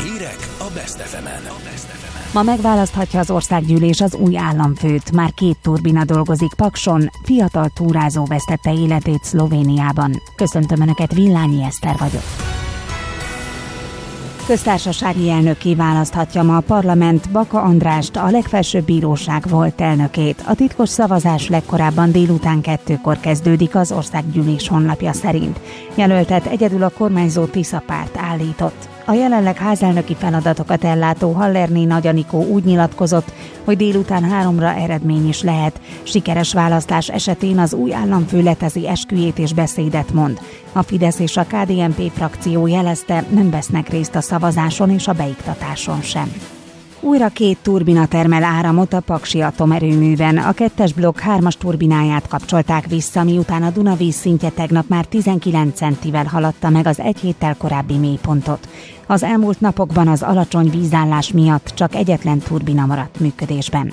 Hírek a Best FM-en. Ma megválaszthatja az országgyűlés az új államfőt. Már 2 turbina dolgozik Pakson, fiatal túrázó vesztette életét Szlovéniában. Köszöntöm Önöket, Villányi Eszter vagyok. Köztársasági elnökké választhatja ma a parlament Baka Andrást, a legfelsőbb bíróság volt elnökét. A titkos szavazás legkorábban délután 2-kor kezdődik az országgyűlés honlapja szerint. Jelöltet egyedül a kormányzó Tisza párt állított. A jelenleg házelnöki feladatokat ellátó Hallerné Nagy Anikó úgy nyilatkozott, hogy délután 3-ra eredmény is lehet. Sikeres választás esetén az új államfő letezi esküjét és beszédet mond. A Fidesz és a KDNP frakció jelezte, nem vesznek részt a szavazáson és a beiktatáson sem. Újra 2 turbina termel áramot a paksi atomerőműben. A 2-es blokk 3-as turbináját kapcsolták vissza, miután a Dunavíz szintje tegnap már 19 centivel haladta meg az 1 héttel korábbi mélypontot. Az elmúlt napokban az alacsony vízállás miatt csak egyetlen turbina maradt működésben.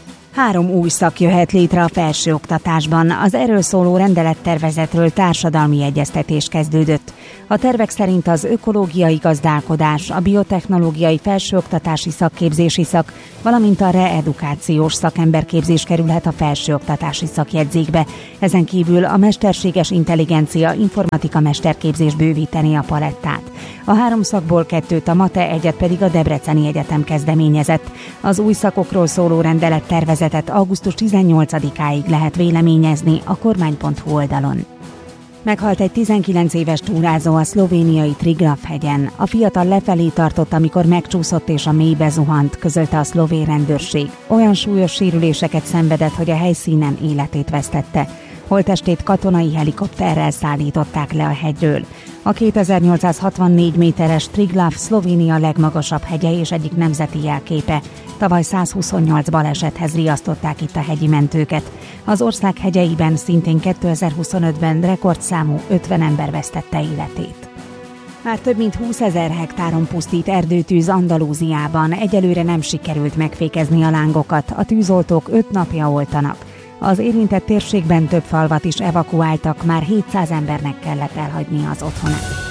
3 új szak jöhet létre a felsőoktatásban. Az erről szóló rendelettervezetről társadalmi egyeztetés kezdődött. A tervek szerint az ökológiai gazdálkodás, a biotechnológiai felsőoktatási szakképzési szak, valamint a reedukációs szakemberképzés kerülhet a felsőoktatási szakjegyzékbe. Ezen kívül a mesterséges intelligencia informatika mesterképzés bővíteni a palettát. A 3 szakból 2-t a MATE, egyet pedig a Debreceni Egyetem kezdeményezett. Az új szakokról szóló rendelettervezetet augusztus 18-áig lehet véleményezni a kormány.hu oldalon. Meghalt egy 19 éves túrázó a szlovéniai Triglav-hegyen. A fiatal lefelé tartott, amikor megcsúszott és a mélybe zuhant, közölte a szlovén rendőrség. Olyan súlyos sérüléseket szenvedett, hogy a helyszínen életét vesztette. Holttestét katonai helikopterrel szállították le a hegyről. A 2864 méteres Triglav Szlovénia legmagasabb hegye és egyik nemzeti jelképe. Tavaly 128 balesethez riasztották itt a hegyi mentőket. Az ország hegyeiben szintén 2025-ben rekordszámú 50 ember vesztette életét. Már több mint 20 000 hektáron pusztít erdőtűz Andalúziában. Egyelőre nem sikerült megfékezni a lángokat, a tűzoltók 5 napja oltanak. Az érintett térségben több falvat is evakuáltak, már 700 embernek kellett elhagynia az otthonát.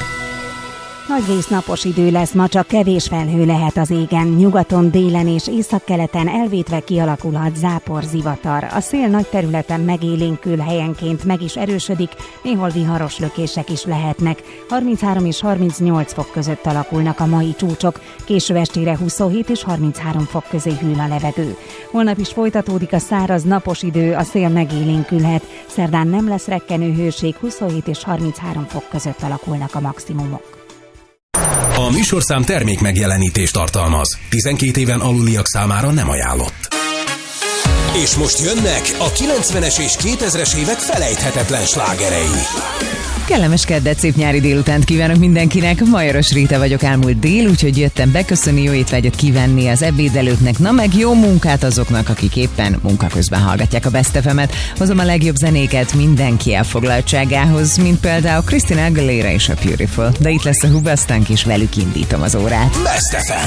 Nagyrészt napos idő lesz, ma csak kevés felhő lehet az égen, nyugaton, délen és északkeleten elvétve kialakulhat zápor, zivatar. A szél nagy területen megélénkül, helyenként meg is erősödik, néhol viharos lökések is lehetnek. 33 és 38 fok között alakulnak a mai csúcsok, késő estére 27 és 33 fok közé hűl a levegő. Holnap is folytatódik a száraz, napos idő, a szél megélénkülhet, szerdán nem lesz rekkenő hőség, 27 és 33 fok között alakulnak a maximumok. A műsorszám termék megjelenítést tartalmaz. 12 éven aluliak számára nem ajánlott. És most jönnek a 90-es és 2000-es évek felejthetetlen slágerei. Kellemes keddet, szép nyári délutánt kívánok mindenkinek. Majoros Ríta vagyok, elmúlt dél, úgyhogy jöttem beköszönni, jó étvágyat kívánni az ebédelőknek, na meg jó munkát azoknak, akik éppen munka közben hallgatják a Best FM-et. Hozom a legjobb zenéket mindenki elfoglaltságához, mint például Christina Aguilera és a Beautiful. De itt lesz a Hubastank, és velük indítom az órát. Best FM.